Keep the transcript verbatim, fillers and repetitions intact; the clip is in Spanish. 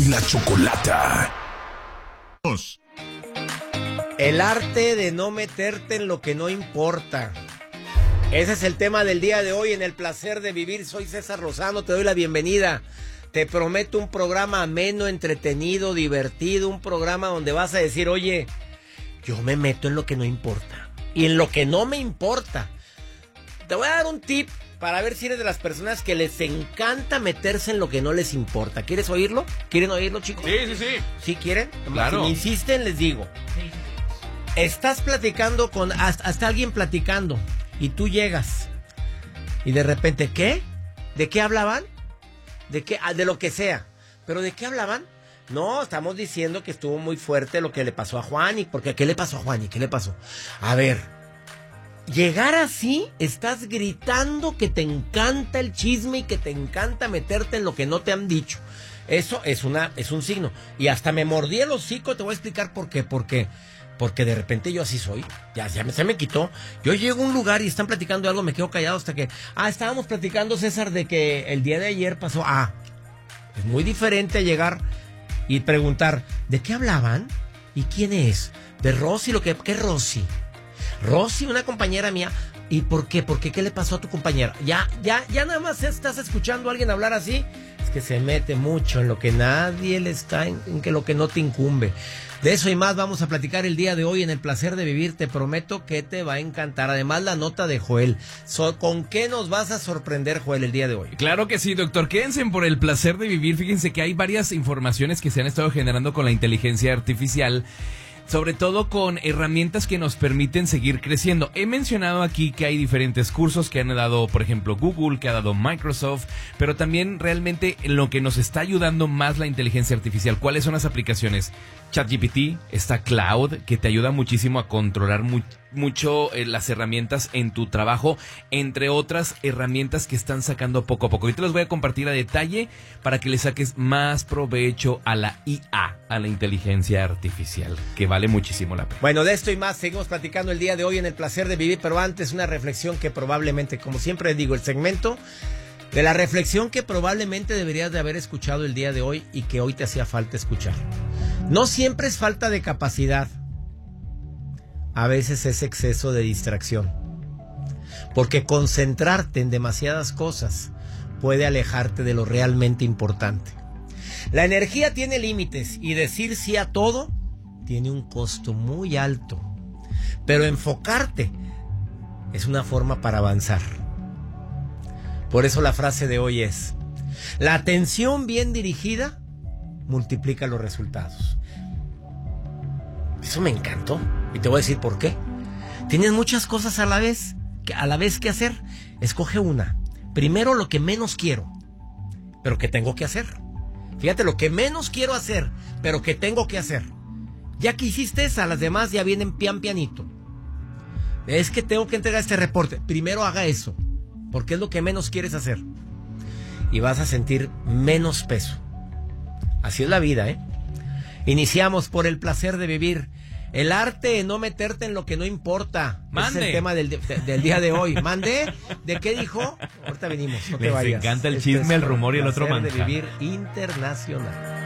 y la Chocolata. El arte de no meterte en lo que no importa. Ese es el tema del día de hoy en El Placer de Vivir. Soy César Lozano, te doy la bienvenida. Te prometo un programa ameno, entretenido, divertido, un programa donde vas a decir, oye, yo me meto en lo que no importa. Y en lo que no me importa. Te voy a dar un tip para ver si eres de las personas que les encanta meterse en lo que no les importa. ¿Quieres oírlo? ¿Quieren oírlo, chicos? Sí, sí, sí. ¿Sí quieren? Claro. Si me insisten, les digo. Estás platicando con... Hasta, hasta alguien platicando. Y tú llegas. Y de repente, ¿qué? ¿De qué hablaban? ¿De qué? De lo que sea. ¿Pero de qué hablaban? No, estamos diciendo que estuvo muy fuerte lo que le pasó a Juani. Porque ¿qué le pasó a Juani? ¿Qué le pasó? A ver... Llegar así, estás gritando que te encanta el chisme y que te encanta meterte en lo que no te han dicho. Eso es una es un signo. Y hasta me mordí el hocico, te voy a explicar por qué. Porque, porque de repente yo así soy. Ya, ya me, se me quitó. Yo llego a un lugar y están platicando algo, me quedo callado hasta que... Ah, estábamos platicando, César, de que el día de ayer pasó... Ah, es muy diferente a llegar y preguntar, ¿de qué hablaban? ¿Y quién es? ¿De Rosy? Lo que, ¿qué es Rosy? Rosy, una compañera mía. ¿Y por qué? ¿Por qué? ¿Qué le pasó a tu compañera? Ya, ya, ya nada más estás escuchando a alguien hablar así. Es que se mete mucho en lo que nadie le está, en, en que lo que no te incumbe. De eso y más vamos a platicar el día de hoy en El Placer de Vivir. Te prometo que te va a encantar. Además, la nota de Joel. So, ¿con qué nos vas a sorprender, Joel, el día de hoy? Claro que sí, doctor. Quédense por El Placer de Vivir. Fíjense que hay varias informaciones que se han estado generando con la inteligencia artificial. Sobre todo con herramientas que nos permiten seguir creciendo. He mencionado aquí que hay diferentes cursos que han dado, por ejemplo, Google, que ha dado Microsoft, pero también realmente en lo que nos está ayudando más la inteligencia artificial. ¿Cuáles son las aplicaciones? ChatGPT, está Cloud, que te ayuda muchísimo a controlar mu- mucho eh, las herramientas en tu trabajo, entre otras herramientas que están sacando poco a poco. Y te las voy a compartir a detalle para que le saques más provecho a la I A, a la inteligencia artificial, que vale muchísimo la pena. Bueno, de esto y más seguimos platicando el día de hoy en El Placer de Vivir, pero antes una reflexión que probablemente, como siempre digo, el segmento de la reflexión que probablemente deberías de haber escuchado el día de hoy y que hoy te hacía falta escuchar. No siempre es falta de capacidad, a veces es exceso de distracción, porque concentrarte en demasiadas cosas puede alejarte de lo realmente importante. La energía tiene límites y decir sí a todo tiene un costo muy alto, pero enfocarte es una forma para avanzar. Por eso la frase de hoy es: la atención bien dirigida multiplica los resultados. Eso me encantó y te voy a decir por qué. Tienes muchas cosas a la vez, a la vez que hacer. Escoge una. Primero lo que menos quiero, pero que tengo que hacer. Fíjate, lo que menos quiero hacer, pero que tengo que hacer. Ya que hiciste esa, las demás ya vienen pian pianito. Es que tengo que entregar este reporte. Primero haga eso, porque es lo que menos quieres hacer. Y vas a sentir menos peso. Así es la vida, ¿eh? Iniciamos por El Placer de Vivir. El arte de no meterte en lo que no importa. Mande. Es el tema del, de, del día de hoy. ¿Mande? ¿De qué dijo? Ahorita venimos, no te Les vayas. encanta el Este chisme, es el rumor y el otro Placer de manjar. Vivir internacional.